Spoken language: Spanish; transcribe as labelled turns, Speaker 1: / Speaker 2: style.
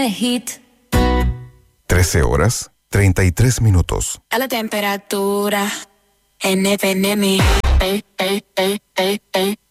Speaker 1: Hit.
Speaker 2: 13 horas, 33 minutos.
Speaker 3: A la temperatura, NFNM, ey, ey, ey, ey, ey.